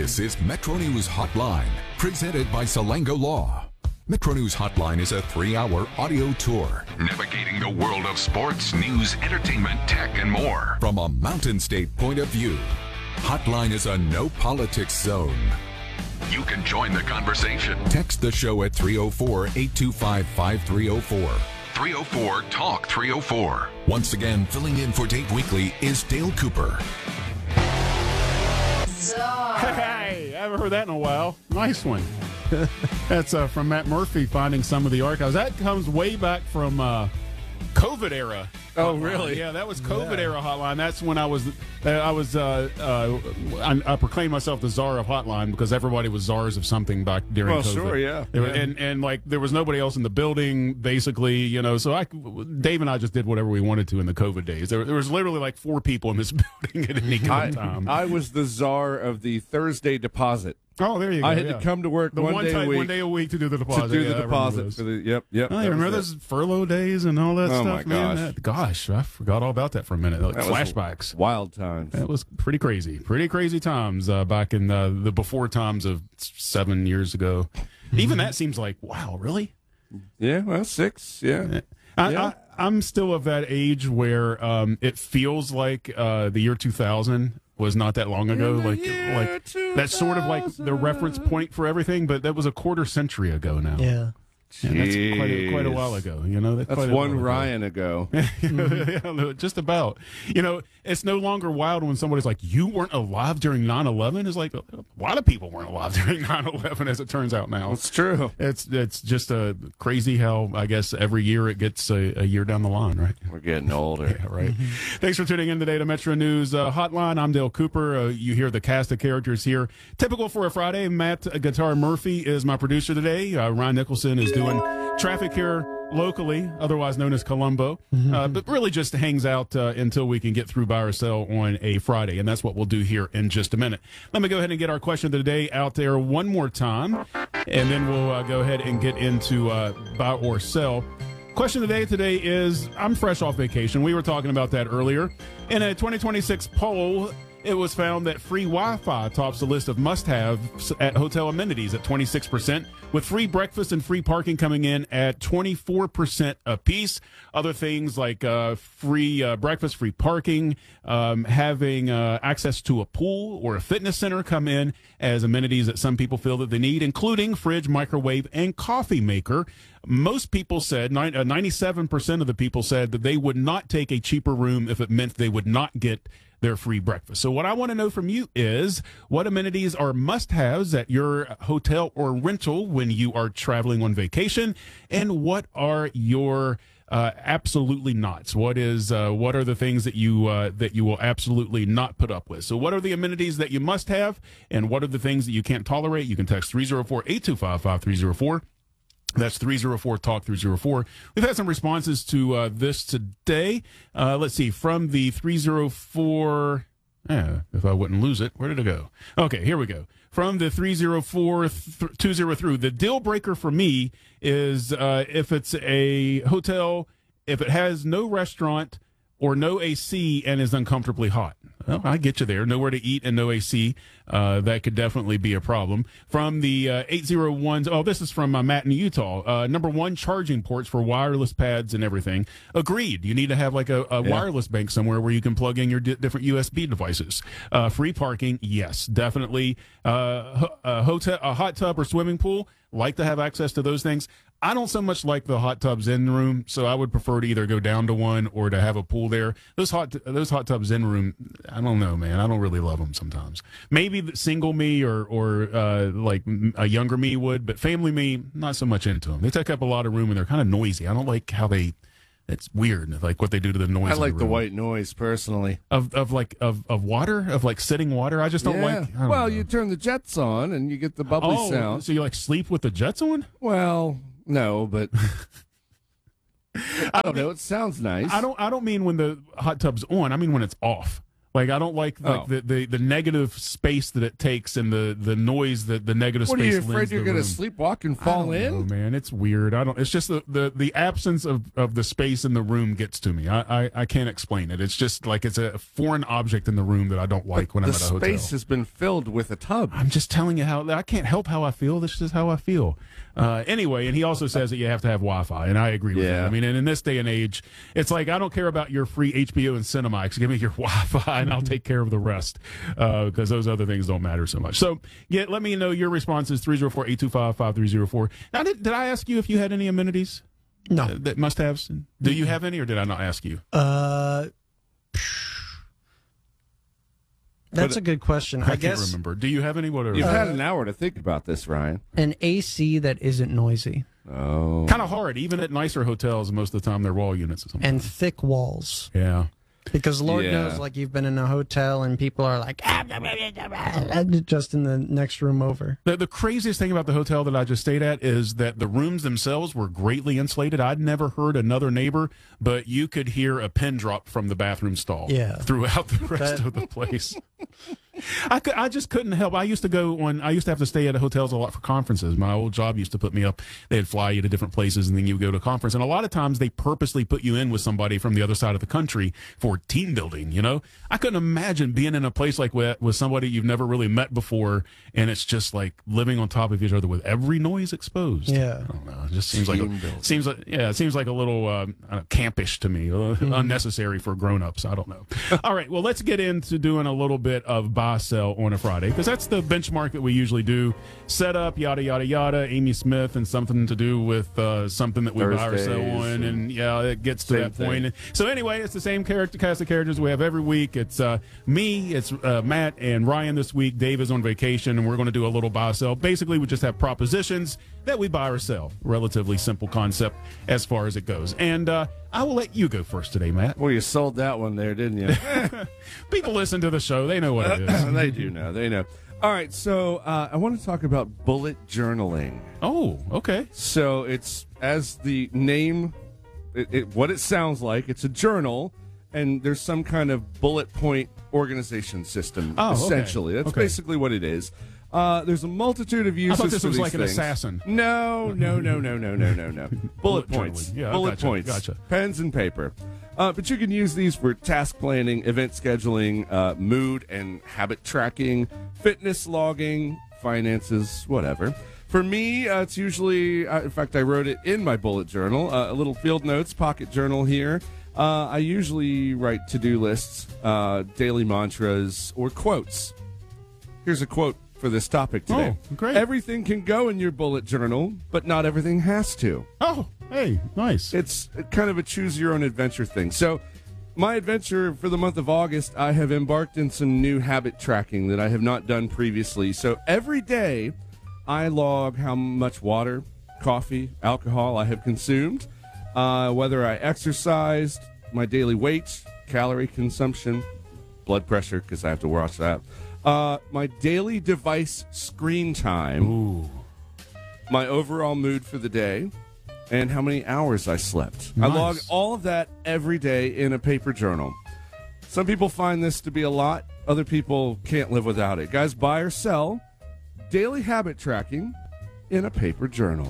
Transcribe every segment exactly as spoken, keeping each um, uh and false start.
This is Metro News Hotline, presented by Salango Law. Metro News Hotline is a three-hour audio tour, navigating the world of sports, news, entertainment, tech, and more from a Mountain State point of view. Hotline is a no-politics zone. You can join the conversation. Text the show at three oh four, eight two five, five three oh four. three oh four, talk three oh four. Once again, filling in for Dave Weekly is Dale Cooper. Hey, I haven't heard that in a while. Nice one. That's uh, from Matt Murphy, Finding Some of the Archives. That comes way back from uh, COVID era. Oh, hotline. really? Yeah, that was COVID yeah. era hotline. That's when I was, I was, uh, uh, I, I proclaimed myself the czar of hotline because everybody was czars of something back during well, COVID. sure, yeah. It was, yeah. And and like there was nobody else in the building, basically, you know. So I, Dave and I just did whatever we wanted to in the COVID days. There, there was literally like four people in this building at any given I, time. I was the czar of the Thursday deposit. Oh, there you go. I had yeah. to come to work the one, one day time, a week one day a week to do the deposit. to do yeah, the deposit for the yep yep. Oh, you remember those furlough days and all that oh stuff, my man? gosh. That, gosh, I forgot all about that for a minute. Like That was flashbacks. Wild times. That was pretty crazy. Pretty crazy times uh, back in uh, the before times of seven years ago. Even that seems like, wow, really? Yeah, well, six. Yeah. I, Yeah. I, I'm still of that age where um, it feels like uh, the year two thousand was not that long ago. In the Like, year like that's sort of like the reference point for everything, but that was a quarter century ago now. Yeah. And that's quite a, quite a while ago, you know. That's quite a one while ago. Ryan ago. Yeah, just about. You know, it's no longer wild when somebody's like, you weren't alive during nine eleven. It's like, a lot of people weren't alive during nine eleven, as it turns out now. That's true. It's it's just uh, crazy how, I guess, every year it gets a, a year down the line, right? We're getting older. Yeah, right. Thanks for tuning in today to Metro News uh, Hotline. I'm Dale Cooper. Uh, you hear the cast of characters here. Typical for a Friday, Matt uh, Guitar Murphy is my producer today. Uh, Ryan Nicholson is doing traffic here locally, otherwise known as Columbo, uh, but really just hangs out uh, until we can get through buy or sell on a Friday, and that's what we'll do here in just a minute. Let me go ahead and get our question of the day out there one more time, and then we'll uh, go ahead and get into uh, buy or sell. Question of the day today is, I'm fresh off vacation. We were talking about that earlier. In a twenty twenty-six poll, it was found that free Wi-Fi tops the list of must-haves at hotel amenities at twenty-six percent, with free breakfast and free parking coming in at twenty-four percent apiece. Other things like uh, free uh, breakfast, free parking, um, having uh, access to a pool or a fitness center come in as amenities that some people feel that they need, including fridge, microwave, and coffee maker. Most people said, ninety-seven percent of the people said that they would not take a cheaper room if it meant they would not get their free breakfast. So what I want to know from you is, what amenities are must-haves at your hotel or rental when you are traveling on vacation, and what are your uh, absolutely nots? What is uh, what are the things that you uh, that you will absolutely not put up with? So what are the amenities that you must have, and what are the things that you can't tolerate? You can text three oh four, eight two five, five three oh four. That's three oh four, talk three oh four. We've had some responses to uh, this today. Uh, let's see, from the three oh four, eh, if I wouldn't lose it, where did it go? Okay, here we go. From the three oh four, two oh three, the deal breaker for me is uh, if it's a hotel, if it has no restaurant or no A C and is uncomfortably hot. Well, I get you there. Nowhere to eat and no A C. Uh, that could definitely be a problem. From the uh, eight oh ones, oh, this is from uh, Matt in Utah. Uh, number one, charging ports for wireless pads and everything. Agreed. You need to have like a, a yeah. wireless bank somewhere where you can plug in your di- different U S B devices. Uh, free parking, yes, definitely. Uh, a, hotel, a hot tub or swimming pool, like to have access to those things. I don't so much like the hot tubs in the room, so I would prefer to either go down to one or to have a pool there. Those hot those hot tubs in room, I don't know, man. I don't really love them sometimes. Maybe the single me or or uh, like a younger me would, but family me, not so much into them. They take up a lot of room and they're kind of noisy. I don't like how they. It's weird, like what they do to the noise. I like the, the white noise personally. Of of like of, of water, of like sitting water. I just don't yeah. like. I don't well, know. you turn the jets on and you get the bubbly oh, sound. So you like sleep with the jets on? Well, no, but I don't know. It sounds nice. I don't. I don't mean when the hot tub's on. I mean when it's off. Like I don't like like Oh. the, the, the negative space that it takes and the, the noise that the negative What are space. you afraid lends you're the going to room. sleepwalk and I fall don't in? know, man. It's weird. I don't. It's just the, the, the absence of, of the space in the room gets to me. I, I, I can't explain it. It's just like it's a foreign object in the room that I don't like when the I'm at a hotel. space has been filled with a tub. I'm just telling you how I can't help how I feel. This is how I feel. Uh, anyway, and he also says that you have to have Wi-Fi, and I agree with Yeah. him. I mean, and in this day and age, it's like I don't care about your free H B O and Cinemax. Give me your Wi-Fi, and I'll take care of the rest because uh, those other things don't matter so much. So, yeah, let me know your responses. three oh four, eight two five, five three oh four. Now, did, did I ask you if you had any amenities? No. Uh, that must-haves? Do you have any, or did I not ask you? Uh, that's a good question. I, I, can't guess remember. Do you have any? Whatever. You've Uh, had an hour to think about this, Ryan. an A C that isn't noisy Oh. Kind of hard. Even at nicer hotels, most of the time they're wall units or something. and thick walls. Yeah. Because Lord Yeah. knows, like, you've been in a hotel and people are like, "Ah, blah, blah, blah, blah," just in the next room over. The, the craziest thing about the hotel that I just stayed at is that the rooms themselves were greatly insulated. I'd never heard another neighbor, but you could hear a pin drop from the bathroom stall Yeah. throughout the rest That- of the place. I, could, I just couldn't help. I used to go on, I used to have to stay at hotels a lot for conferences. My old job used to put me up. They'd fly you to different places and then you would go to a conference. And a lot of times they purposely put you in with somebody from the other side of the country for team building, you know? I couldn't imagine being in a place like that with somebody you've never really met before and it's just like living on top of each other with every noise exposed. Yeah. I don't know. It just seems like, Team a, building. seems like, yeah, it seems like a little uh, uh, campish to me, uh, unnecessary for grown-ups. I don't know. All right. Well, let's get into doing a little bit of buy, sell on a Friday, because that's the benchmark that we usually do. Set up, yada, yada, yada, Amy Smith, and something to do with uh, something that we buy or sell Thursdays on. and And yeah, it gets to same that thing. point. And so anyway, it's the same character cast of characters we have every week. It's uh, me, it's uh, Matt, and Ryan this week. Dave is on vacation, and we're going to do a little buy, sell. Basically, we just have propositions that we buy or sell. Relatively simple concept as far as it goes. And uh, I will let you go first today, Matt. Well, you sold that one there, didn't you? People listen to the show. They know what it is. They do know. They know. All right, so uh, I want to talk about bullet journaling. Oh, okay. So it's, as the name, it, it, what it sounds like, it's a journal, and there's some kind of bullet point organization system, Oh, okay. essentially. That's Okay. basically what it is. Uh, there's a multitude of uses I thought this for was these like an things. assassin. No, no, no, no, no, no, no, no. Bullet, Bullet points. journaling. Yeah, Bullet gotcha, points. gotcha. Pens and paper. Uh, but you can use these for task planning, event scheduling, uh, mood and habit tracking, fitness logging, finances, whatever. For me, uh, it's usually, uh, in fact, I wrote it in my bullet journal, uh, a little field notes, pocket journal here. Uh, I usually write to-do lists, uh, daily mantras, or quotes. Here's a quote for this topic today. Oh, great. Everything can go in your bullet journal, but not everything has to. Oh, hey, nice. It's kind of a choose your own adventure thing. So, my adventure for the month of August, I have embarked in some new habit tracking that I have not done previously. So, every day I log how much water, coffee, alcohol I have consumed, uh, whether I exercised, my daily weight, calorie consumption, blood pressure, because I have to watch that, uh, my daily device screen time, Ooh. my overall mood for the day, and how many hours I slept. I Nice. log all of that every day in a paper journal. Some people find this to be a lot. Other people can't live without it. Guys, buy or sell daily habit tracking in a paper journal.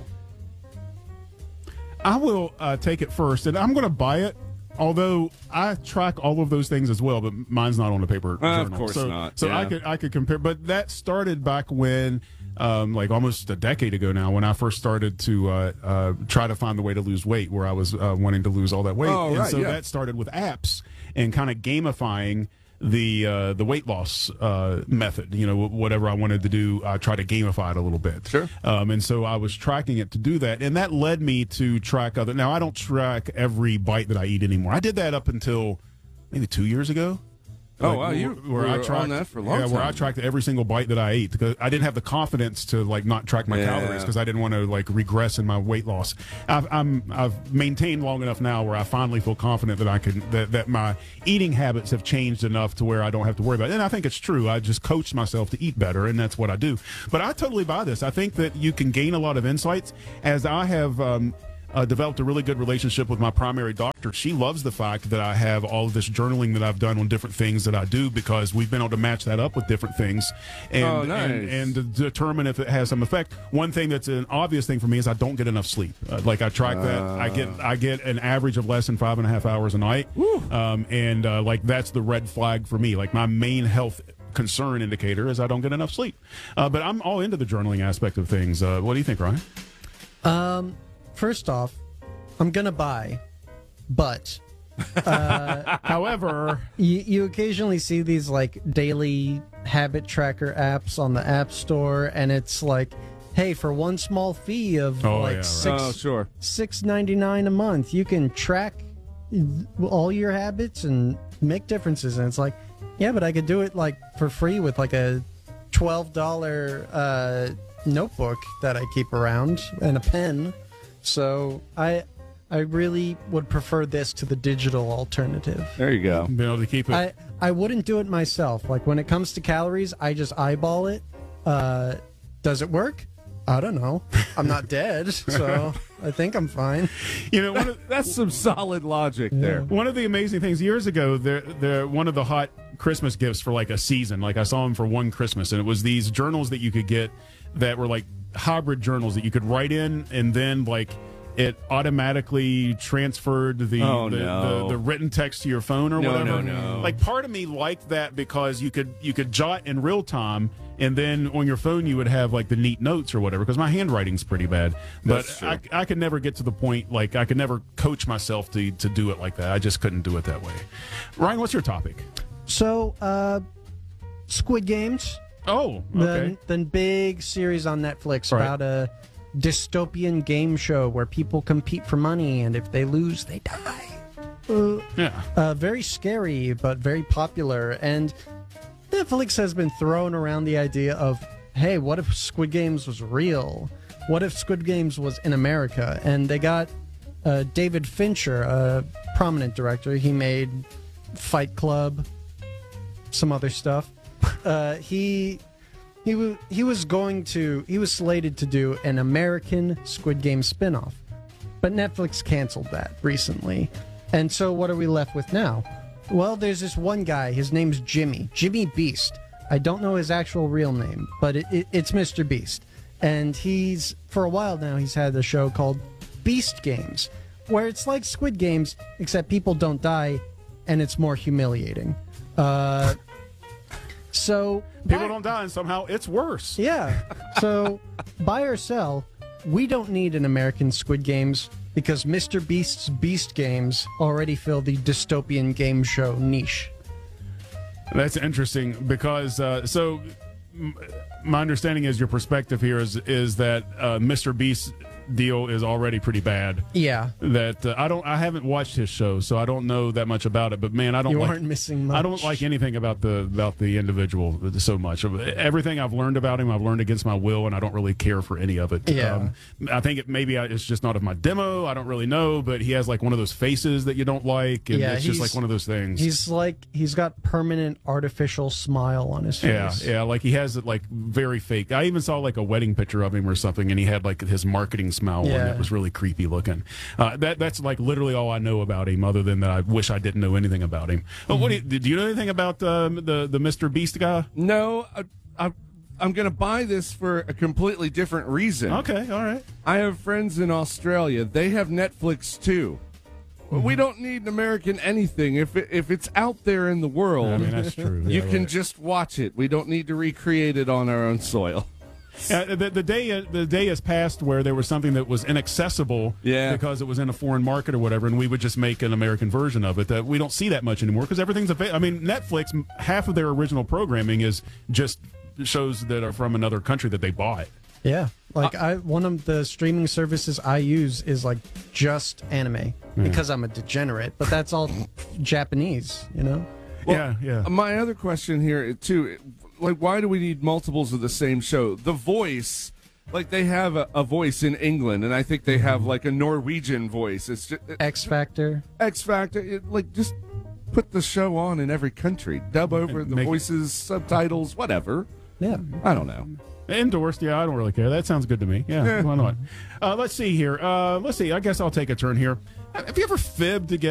I will uh, take it first, and I'm going to buy it. Although I track all of those things as well, but mine's not on the paper Uh, of journal. course so, not, So I yeah. could I could compare, but that started back when, um, like almost a decade ago now, when I first started to uh, uh, try to find the way to lose weight, where I was uh, wanting to lose all that weight, Oh, and right, so yeah. that started with apps and kind of gamifying the uh, the weight loss uh, method. You know, whatever I wanted to do, I try to gamify it a little bit. Sure. Um, and so I was tracking it to do that, and that led me to track other. Now I don't track every bite that I eat anymore. I did that up until maybe two years ago. Oh, Like, wow, you where were I on tracked, that for a long yeah, where I time. tracked every single bite that I ate because I didn't have the confidence to like not track my Yeah. calories because I didn't want to like regress in my weight loss. I've, I'm I've maintained long enough now where I finally feel confident that I can that, that my eating habits have changed enough to where I don't have to worry about it. And I think it's true. I just coach myself to eat better, and that's what I do. But I totally buy this. I think that you can gain a lot of insights as I have. Um, uh, developed a really good relationship with my primary doctor. She loves the fact that I have all of this journaling that I've done on different things that I do, because we've been able to match that up with different things and, Oh, nice. and, and to determine if it has some effect. One thing that's an obvious thing for me is I don't get enough sleep. Uh, like I track that. I get I get an average of less than five and a half hours a night. Um, and uh, like that's the red flag for me. Like my main health concern indicator is I don't get enough sleep. Uh, but I'm all into the journaling aspect of things. Uh, what do you think, Ryan? Um, first off, I'm gonna buy, but uh, However, you, you occasionally see these like daily habit tracker apps on the App Store, and it's like, hey, for one small fee of Oh, like yeah, right. six Oh, sure. six ninety nine a month, you can track all your habits and make differences. And it's like, yeah, but I could do it like for free with like a twelve dollar uh, notebook that I keep around and a pen. So I I really would prefer this to the digital alternative. There you go. being able to keep it. I, I wouldn't do it myself. Like when it comes to calories, I just eyeball it. Uh, does it work? I don't know. I'm not dead, so I think I'm fine. you know, one of, That's some solid logic there. One of the amazing things years ago, they're, they're one of the hot Christmas gifts for like a season. Like I saw them for one Christmas, and it was these journals that you could get that were like hybrid journals that you could write in, and then like it automatically transferred the Oh, the, no. the, the written text to your phone or No, whatever. no, no. Like part of me liked that because you could you could jot in real time, and then on your phone you would have like the neat notes or whatever, because my handwriting's pretty bad. But That's true. I, I could never get to the point, like I could never coach myself to to do it like that. I just couldn't do it that way. Ryan, what's your topic? So, uh, Squid Games, Oh, the, okay. the big series on Netflix Right. about a dystopian game show where people compete for money, and if they lose, they die. Uh, Yeah. uh, very scary, but very popular. And Netflix has been throwing around the idea of, hey, what if Squid Games was real? What if Squid Games was in America? And they got uh, David Fincher, a prominent director. He made Fight Club, some other stuff. Uh, he he w- he was going to he was slated to do an American Squid Game spinoff, but Netflix canceled that recently. And so what are we left with now? Well, there's this one guy. His name's Jimmy. Jimmy Beast. I don't know his actual real name, but it, it, it's Mister Beast. And he's, for a while now, he's had a show called Beast Games, where it's like Squid Games, except people don't die, and it's more humiliating. Uh, so... People buy- don't die, and somehow it's worse. Yeah. So, buy or sell, we don't need an American Squid Games because Mister Beast's Beast Games already fill the dystopian game show niche. That's interesting because uh, so m- my understanding is your perspective here is is that uh, Mister Beast's deal is already pretty bad. Yeah. That uh, I don't I haven't watched his show, so I don't know that much about it. But man, I don't You like, aren't missing much. I don't like anything about the about the individual so much. Everything I've learned about him, I've learned against my will, and I don't really care for any of it. Yeah. Um, I think it maybe I, it's just not of my demo. I don't really know, but he has like one of those faces that you don't like, and Yeah, it's just he's- like one of those things. He's like, he's got permanent artificial smile on his Yeah, face. yeah, like he has it like very fake. I even saw like a wedding picture of him or something, and he had like his marketing smile on. Yeah. It was really creepy looking. Uh, that that's like literally all I know about him, other than that I wish I didn't know anything about him. Oh, what do you, do you know anything about um, the the Mister Beast guy? No, I, I, I'm going to buy this for a completely different reason. Okay, all right. I have friends in Australia. They have Netflix too. We don't need an American anything. If it, if it's out there in the world, I mean that's true. you Yeah, can right. just watch it. We don't need to recreate it on our own soil. Uh, the, the day the day has passed where there was something that was inaccessible Yeah. because it was in a foreign market or whatever, and we would just make an American version of it. That we don't see that much anymore because everything's available. I mean, Netflix, m- half of their original programming is just shows that are from another country that they bought. Yeah. Like I one of the streaming services I use is like just anime because I'm a degenerate, but that's all Japanese, you know? yeah, yeah. My other question here too, like, why do we need multiples of the same show? The Voice, like, they have a, a voice in England, and I think they have like a Norwegian voice. It's just it, X Factor. X Factor. It, like, just put the show on in every country. Dub over the make- voices, subtitles, whatever. Yeah. I don't know. Endorsed, yeah, I don't really care. That sounds good to me. Yeah, why not? Uh, let's see here. Uh, let's see. I guess I'll take a turn here. Have you ever fibbed again?